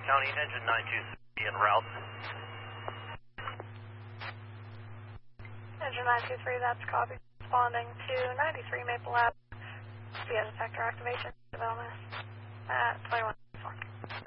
County engine 923 en route. Engine 923, that's copy. Responding to 93 Maple Ave. CS effector activation development at 21.